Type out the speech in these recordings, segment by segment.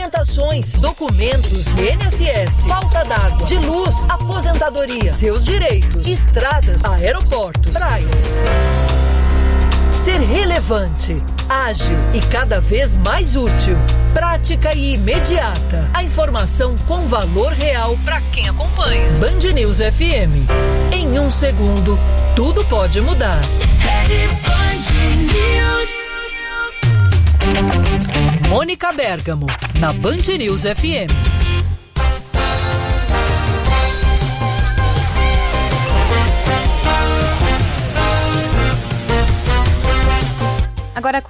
orientações, documentos, INSS, falta d'água, de luz, aposentadoria, seus direitos, estradas, aeroportos, praias. Ser relevante, ágil e cada vez mais útil. Prática e imediata. A informação com valor real para quem acompanha. Band News FM. Em 1 segundo, tudo pode mudar. Mônica Bergamo, na Band News FM. Agora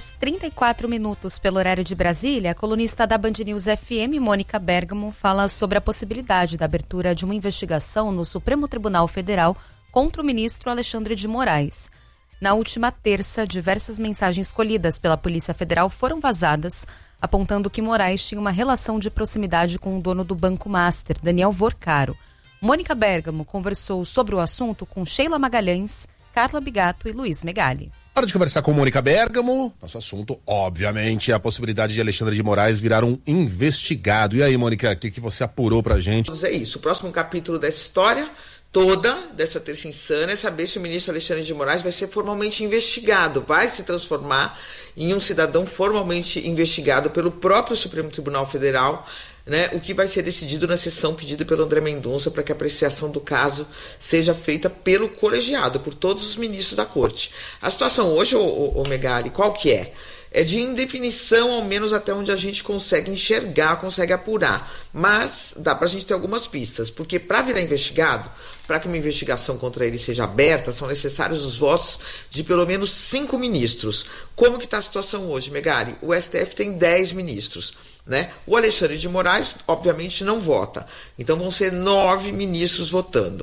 4h34 pelo horário de Brasília, a colunista da Band News FM, Mônica Bergamo, fala sobre a possibilidade da abertura de uma investigação no Supremo Tribunal Federal contra o ministro Alexandre de Moraes. Na última terça, diversas mensagens colhidas pela Polícia Federal foram vazadas, apontando que Moraes tinha uma relação de proximidade com o dono do Banco Master, Daniel Vorcaro. Mônica Bergamo conversou sobre o assunto com Sheila Magalhães, Carla Bigato e Luiz Megali. Hora de conversar com Mônica Bergamo. Nosso assunto, obviamente, é a possibilidade de Alexandre de Moraes virar um investigado. E aí, Mônica, o que você apurou pra gente? É isso, o próximo capítulo dessa história toda, dessa terça insana, é saber se o ministro Alexandre de Moraes vai ser formalmente investigado, vai se transformar em um cidadão formalmente investigado pelo próprio Supremo Tribunal Federal, né, o que vai ser decidido na sessão pedida pelo André Mendonça para que a apreciação do caso seja feita pelo colegiado, por todos os ministros da corte. A situação hoje, ô Megali, qual que é? É de indefinição, ao menos até onde a gente consegue enxergar, consegue apurar. Mas dá para a gente ter algumas pistas, porque para virar investigado, para que uma investigação contra ele seja aberta, são necessários os votos de pelo menos 5 ministros. Como que está a situação hoje, Megali? O STF tem 10 ministros. Né? O Alexandre de Moraes, obviamente, não vota. Então vão ser 9 ministros votando.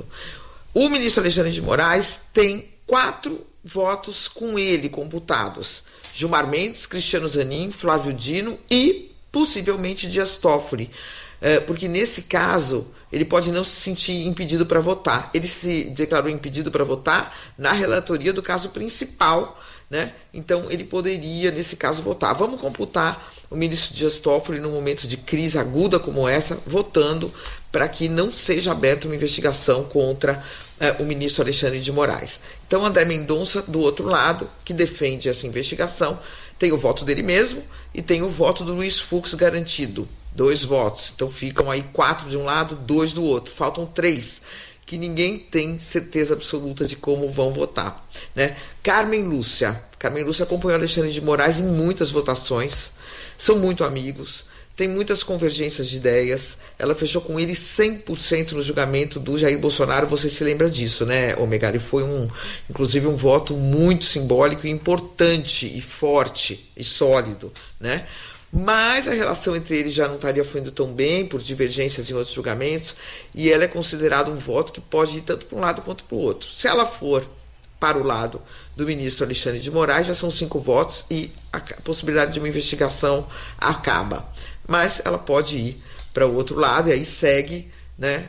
O ministro Alexandre de Moraes tem 4 votos com ele computados. Gilmar Mendes, Cristiano Zanin, Flávio Dino e, possivelmente, Dias Toffoli. Porque, nesse caso, ele pode não se sentir impedido para votar. Ele se declarou impedido para votar na relatoria do caso principal, né? Então, ele poderia, nesse caso, votar. Vamos computar o ministro Dias Toffoli, num momento de crise aguda como essa, votando para que não seja aberta uma investigação contra o ministro Alexandre de Moraes. Então, André Mendonça, do outro lado, que defende essa investigação, tem o voto dele mesmo e tem o voto do Luiz Fux garantido. 2 votos. Então, ficam aí 4 de um lado, 2 do outro. Faltam 3. Que ninguém tem certeza absoluta de como vão votar, né? Carmen Lúcia acompanhou Alexandre de Moraes em muitas votações, são muito amigos, tem muitas convergências de ideias, ela fechou com ele 100% no julgamento do Jair Bolsonaro, você se lembra disso, né, Megali? Foi inclusive um voto muito simbólico e importante e forte e sólido, né? Mas a relação entre eles já não estaria fluindo tão bem por divergências em outros julgamentos e ela é considerada um voto que pode ir tanto para um lado quanto para o outro. Se ela for para o lado do ministro Alexandre de Moraes, já são 5 votos e a possibilidade de uma investigação acaba. Mas ela pode ir para o outro lado e aí segue, né,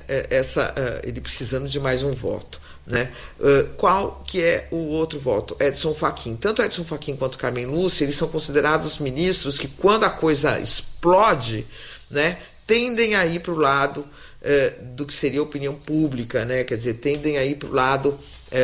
ele precisando de mais um voto. Né? Qual que é o outro voto? Edson Fachin. Tanto Edson Fachin quanto Carmen Lúcia, eles são considerados ministros que, quando a coisa explode, né, tendem a ir para o lado do que seria a opinião pública, né? Quer dizer, tendem a ir para o lado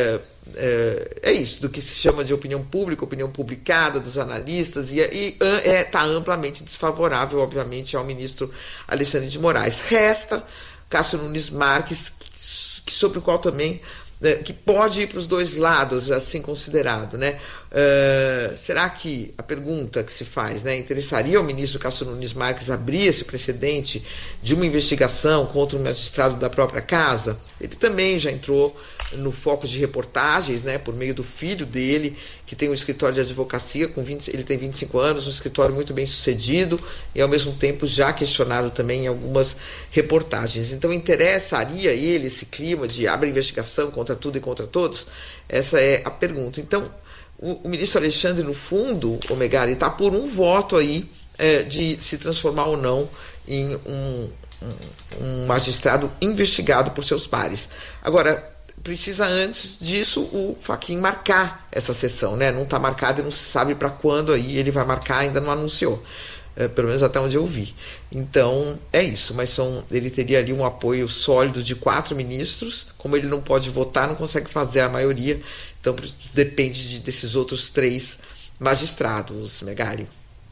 do que se chama de opinião pública, opinião publicada dos analistas, e está amplamente desfavorável, obviamente, ao ministro Alexandre de Moraes. Resta Cássio Nunes Marques, sobre o qual também que pode ir para os 2 lados, assim considerado, né? Será que a pergunta que se faz, né, interessaria ao ministro Cássio Nunes Marques abrir esse precedente de uma investigação contra um magistrado da própria casa? Ele também já entrou no foco de reportagens, né, por meio do filho dele, que tem um escritório de advocacia, ele tem 25 anos, um escritório muito bem sucedido e ao mesmo tempo já questionado também em algumas reportagens. Então interessaria a ele esse clima de abre investigação contra tudo e contra todos? Essa é a pergunta. Então o ministro Alexandre, no fundo, Megali, está por um voto aí de se transformar ou não em um magistrado investigado por seus pares. Agora, precisa antes disso o Fachin marcar essa sessão, né? Não está marcado e não se sabe para quando aí ele vai marcar, ainda não anunciou. pelo menos até onde eu vi. Então, é isso, mas ele teria ali um apoio sólido de 4 ministros, como ele não pode votar, não consegue fazer a maioria, então depende desses outros 3 magistrados, Megali.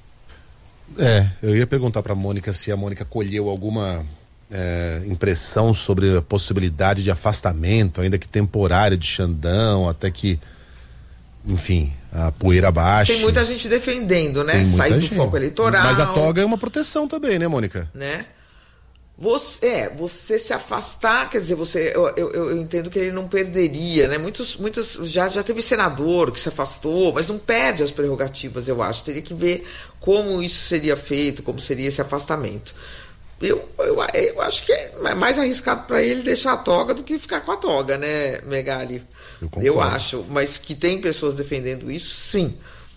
Eu ia perguntar para a Mônica se a Mônica colheu alguma impressão sobre a possibilidade de afastamento, ainda que temporário, de Xandão, até que, enfim, a poeira baixe. Tem muita gente defendendo, né? Sair do foco eleitoral. Mas a toga é uma proteção também, né, Mônica? Né? Você se afastar, quer dizer, eu entendo que ele não perderia, né? Muitos já teve senador que se afastou, mas não perde as prerrogativas, eu acho. Teria que ver como isso seria feito, como seria esse afastamento. Eu acho que é mais arriscado para ele deixar a toga do que ficar com a toga, né, Megali? Eu acho, mas que tem pessoas defendendo isso, sim,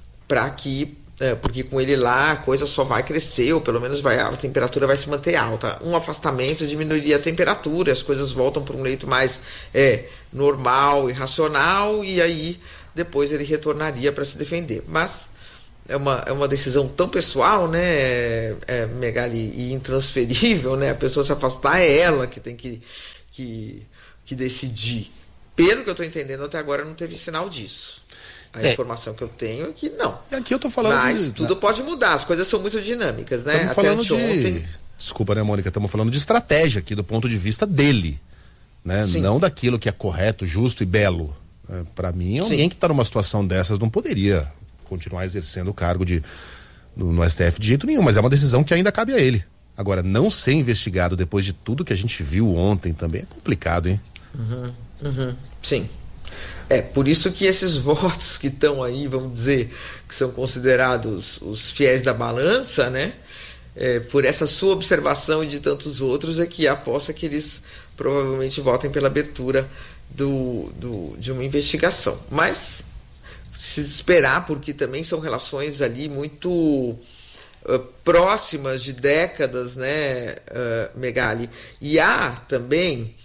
porque com ele lá a coisa só vai crescer, ou pelo menos a temperatura vai se manter alta. Um afastamento diminuiria a temperatura, as coisas voltam para um leito mais normal e racional, e aí depois ele retornaria para se defender. Mas é uma decisão tão pessoal, né, Megali, e intransferível, né? A pessoa se afastar é ela que tem que decidir. Pelo que eu estou entendendo, até agora não teve sinal disso. A informação que eu tenho é que não. Aqui eu tô falando mas tudo pode mudar, as coisas são muito dinâmicas, né? Estamos falando ontem... Desculpa, né, Mônica? Estamos falando de estratégia aqui, do ponto de vista dele, né? Não daquilo que é correto, justo e belo. Para mim, alguém que está numa situação dessas não poderia continuar exercendo o cargo no STF de jeito nenhum, mas é uma decisão que ainda cabe a ele. Agora, não ser investigado depois de tudo que a gente viu ontem também é complicado, hein? Sim. Por isso que esses votos que estão aí, vamos dizer, que são considerados os fiéis da balança, né? Por essa sua observação e de tantos outros, é que aposta que eles provavelmente votem pela abertura de uma investigação. Mas se esperar, porque também são relações ali muito próximas de décadas, né, Megali? E há também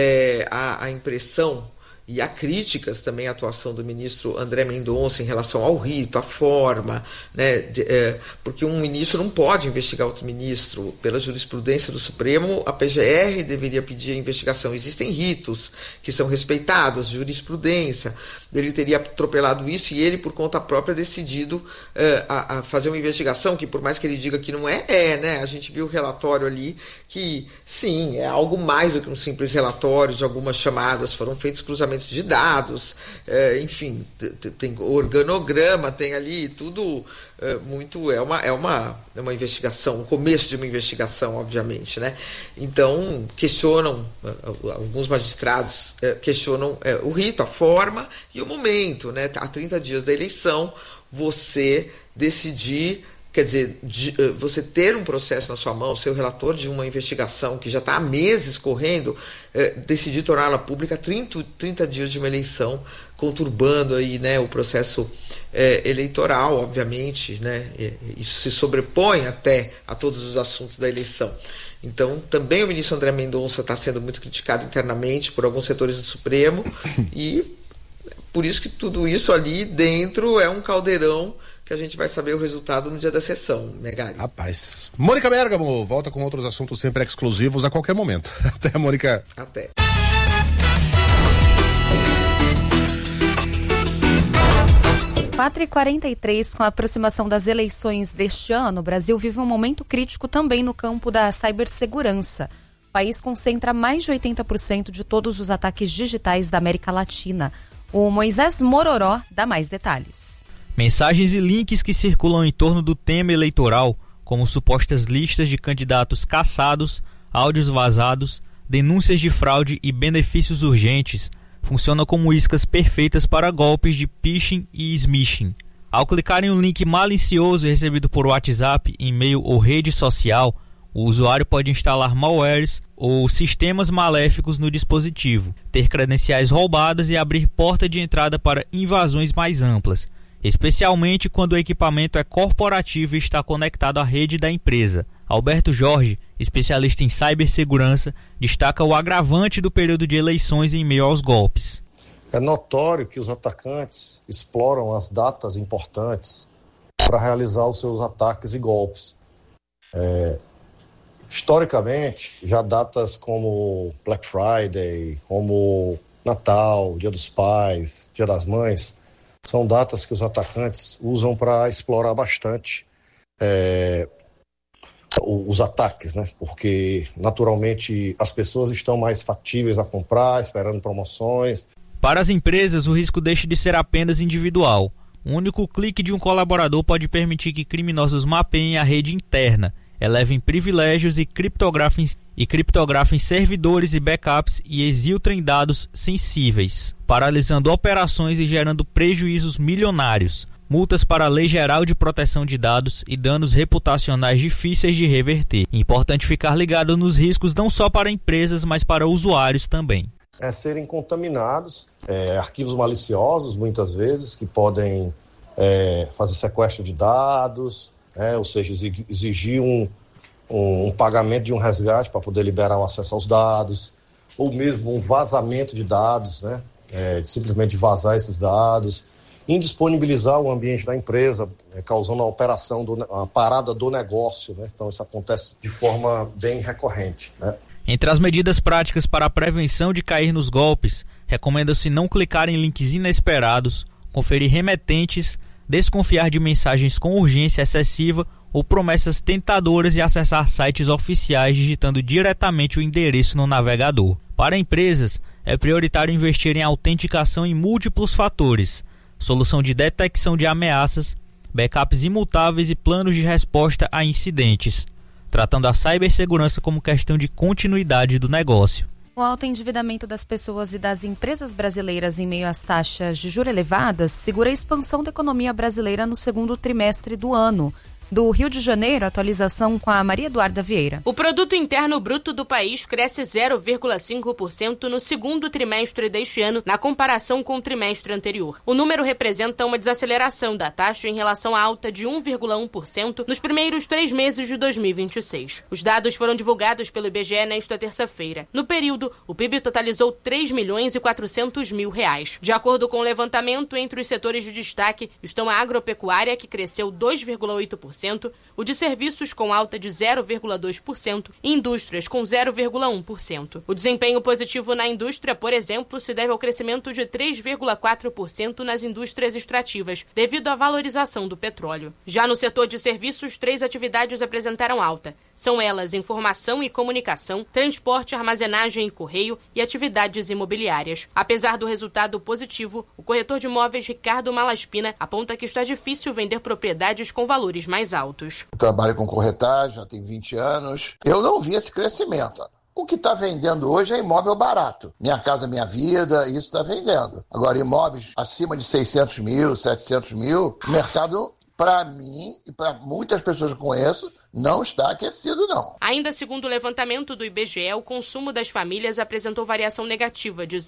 a impressão e há críticas também à atuação do ministro André Mendonça em relação ao rito, à forma, né, porque um ministro não pode investigar outro ministro. Pela jurisprudência do Supremo, a PGR deveria pedir a investigação. Existem ritos que são respeitados, jurisprudência. Ele teria atropelado isso e ele, por conta própria, decidido a fazer uma investigação que, por mais que ele diga que não né? A gente viu o relatório ali que, sim, é algo mais do que um simples relatório de algumas chamadas, foram feitos cruzamentos de dados, enfim, tem organograma, tem ali tudo muito, é uma investigação, o começo de uma investigação, obviamente, né? Então, questionam, alguns magistrados questionam o rito, a forma e o momento, né? Há 30 dias da eleição, você decidir, quer dizer, você ter um processo na sua mão, ser o relator de uma investigação que já está há meses correndo, decidir torná-la pública 30 dias de uma eleição, conturbando aí, né, o processo eleitoral, obviamente, né? Isso se sobrepõe até a todos os assuntos da eleição. Então, também o ministro André Mendonça está sendo muito criticado internamente por alguns setores do Supremo, e por isso que tudo isso ali dentro é um caldeirão que a gente vai saber o resultado no dia da sessão, Megali. Rapaz. Mônica Bergamo volta com outros assuntos sempre exclusivos a qualquer momento. Até, Mônica. Até. Quatro e 43, com a aproximação das eleições deste ano, o Brasil vive um momento crítico também no campo da cibersegurança. O país concentra mais de 80% de todos os ataques digitais da América Latina. O Moisés Mororó dá mais detalhes. Mensagens e links que circulam em torno do tema eleitoral, como supostas listas de candidatos caçados, áudios vazados, denúncias de fraude e benefícios urgentes, funcionam como iscas perfeitas para golpes de phishing e smishing. Ao clicar em um link malicioso recebido por WhatsApp, e-mail ou rede social, o usuário pode instalar malwares ou sistemas maléficos no dispositivo, ter credenciais roubadas e abrir porta de entrada para invasões mais amplas, especialmente quando o equipamento é corporativo e está conectado à rede da empresa. Alberto Jorge, especialista em cibersegurança, destaca o agravante do período de eleições em meio aos golpes. É notório que os atacantes exploram as datas importantes para realizar os seus ataques e golpes. Historicamente, já datas como Black Friday, como Natal, Dia dos Pais, Dia das Mães, são datas que os atacantes usam para explorar bastante os ataques, né? Porque, naturalmente, as pessoas estão mais factíveis a comprar, esperando promoções. Para as empresas, o risco deixa de ser apenas individual. O único clique de um colaborador pode permitir que criminosos mapeiem a rede interna, elevem privilégios e criptografem servidores e backups e exfiltrem dados sensíveis, paralisando operações e gerando prejuízos milionários, multas para a Lei Geral de Proteção de Dados e danos reputacionais difíceis de reverter. Importante ficar ligado nos riscos não só para empresas, mas para usuários também. Serem contaminados, arquivos maliciosos, muitas vezes, que podem fazer sequestro de dados, ou seja, exigir um pagamento de um resgate para poder liberar o acesso aos dados, ou mesmo um vazamento de dados, né? Simplesmente vazar esses dados, indisponibilizar o ambiente da empresa, causando a parada do negócio, né? Então isso acontece de forma bem recorrente, né? Entre as medidas práticas para a prevenção de cair nos golpes, recomenda-se não clicar em links inesperados, conferir remetentes, desconfiar de mensagens com urgência excessiva ou promessas tentadoras e acessar sites oficiais digitando diretamente o endereço no navegador. Para empresas, é prioritário investir em autenticação em múltiplos fatores, solução de detecção de ameaças, backups imutáveis e planos de resposta a incidentes, tratando a cibersegurança como questão de continuidade do negócio. O alto endividamento das pessoas e das empresas brasileiras em meio às taxas de juros elevadas segura a expansão da economia brasileira no segundo trimestre do ano. Do Rio de Janeiro, atualização com a Maria Eduarda Vieira. O Produto Interno Bruto do país cresce 0,5% no segundo trimestre deste ano, na comparação com o trimestre anterior. O número representa uma desaceleração da taxa em relação à alta de 1,1% nos primeiros 3 meses de 2026. Os dados foram divulgados pelo IBGE nesta terça-feira. No período, o PIB totalizou R$3.400.000. De acordo com o levantamento, entre os setores de destaque estão a agropecuária, que cresceu 2,8%, o de serviços com alta de 0,2% e indústrias com 0,1%. O desempenho positivo na indústria, por exemplo, se deve ao crescimento de 3,4% nas indústrias extrativas, devido à valorização do petróleo. Já no setor de serviços, 3 atividades apresentaram alta. São elas informação e comunicação, transporte, armazenagem e correio e atividades imobiliárias. Apesar do resultado positivo, o corretor de imóveis Ricardo Malaspina aponta que está difícil vender propriedades com valores mais altos. Trabalho com corretagem, já tem 20 anos. Eu não vi esse crescimento. O que está vendendo hoje é imóvel barato. Minha Casa Minha Vida, isso está vendendo. Agora, imóveis acima de 600 mil, 700 mil, o mercado, para mim e para muitas pessoas que conheço, não está aquecido, não. Ainda segundo o levantamento do IBGE, o consumo das famílias apresentou variação negativa de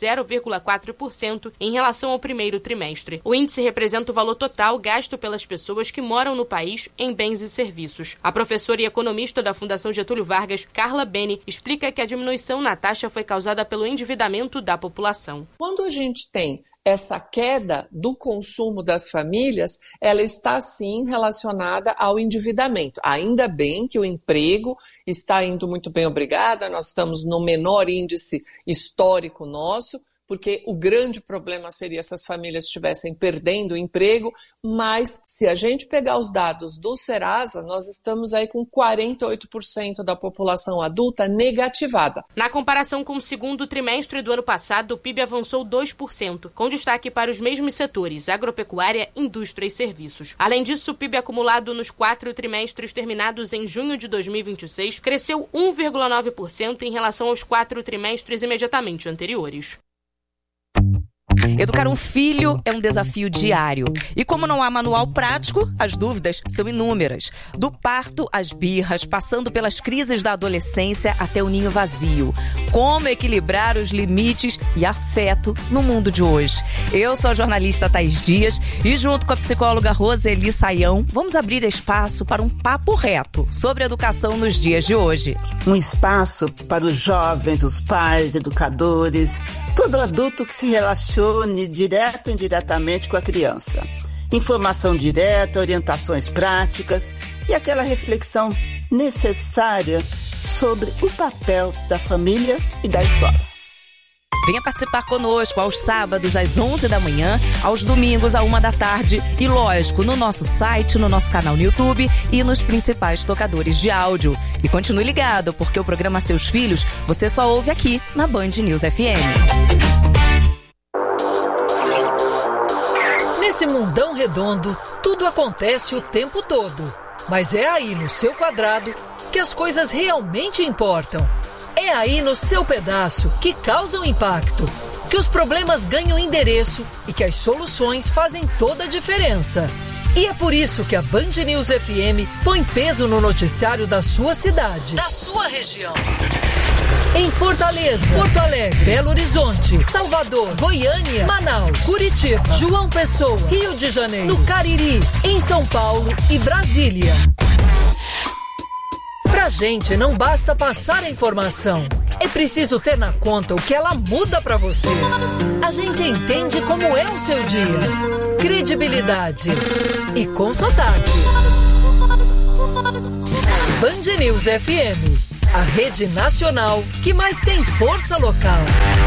0,4% em relação ao primeiro trimestre. O índice representa o valor total gasto pelas pessoas que moram no país em bens e serviços. A professora e economista da Fundação Getúlio Vargas, Carla Beni, explica que a diminuição na taxa foi causada pelo endividamento da população. Quando a gente tem essa queda do consumo das famílias, ela está sim relacionada ao endividamento. Ainda bem que o emprego está indo muito bem, obrigada, nós estamos no menor índice histórico nosso, porque o grande problema seria essas famílias estivessem perdendo o emprego, mas se a gente pegar os dados do Serasa, nós estamos aí com 48% da população adulta negativada. Na comparação com o segundo trimestre do ano passado, o PIB avançou 2%, com destaque para os mesmos setores, agropecuária, indústria e serviços. Além disso, o PIB acumulado nos 4 trimestres terminados em junho de 2026 cresceu 1,9% em relação aos 4 trimestres imediatamente anteriores. Educar um filho é um desafio diário. E como não há manual prático, as dúvidas são inúmeras. Do parto às birras, passando pelas crises da adolescência até o ninho vazio. Como equilibrar os limites e afeto no mundo de hoje? Eu sou a jornalista Thaís Dias e junto com a psicóloga Roseli Saião, vamos abrir espaço para um papo reto sobre educação nos dias de hoje. Um espaço para os jovens, os pais, educadores, todo adulto que se relacione direto ou indiretamente com a criança. Informação direta, orientações práticas e aquela reflexão necessária sobre o papel da família e da escola. Venha participar conosco aos sábados às 11 da manhã, aos domingos à 1 da tarde e, lógico, no nosso site, no nosso canal no YouTube e nos principais tocadores de áudio. E continue ligado, porque o programa Seus Filhos você só ouve aqui na Band News FM. Nesse mundão redondo, tudo acontece o tempo todo. Mas é aí no seu quadrado que as coisas realmente importam. É aí no seu pedaço que causam impacto, que os problemas ganham endereço e que as soluções fazem toda a diferença. E é por isso que a Band News FM põe peso no noticiário da sua cidade, da sua região. Em Fortaleza, Porto Alegre, Belo Horizonte, Salvador, Goiânia, Manaus, Curitiba, João Pessoa, Rio de Janeiro, no Cariri, em São Paulo e Brasília. Pra gente não basta passar a informação, é preciso ter na conta o que ela muda pra você. A gente entende como é o seu dia, credibilidade e com sotaque. Band News FM, a rede nacional que mais tem força local.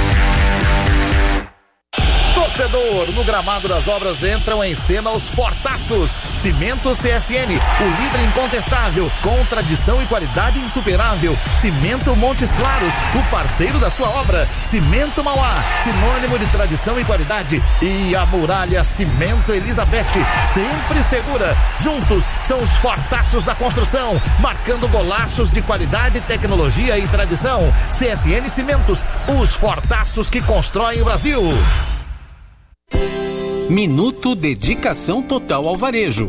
Torcedor, no gramado das obras entram em cena os fortaços. Cimento CSN, o líder incontestável, com tradição e qualidade insuperável. Cimento Montes Claros, o parceiro da sua obra. Cimento Mauá, sinônimo de tradição e qualidade. E a Muralha Cimento Elizabeth, sempre segura. Juntos são os fortaços da construção, marcando golaços de qualidade, tecnologia e tradição. CSN Cimentos, os fortaços que constroem o Brasil. Minuto Dedicação Total ao Varejo.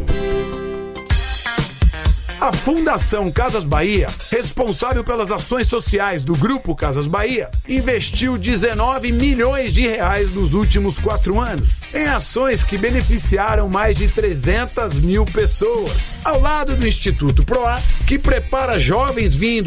A Fundação Casas Bahia, responsável pelas ações sociais do Grupo Casas Bahia, investiu 19 milhões de reais nos últimos 4 anos em ações que beneficiaram mais de 300 mil pessoas, ao lado do Instituto PROAR, que prepara jovens vindos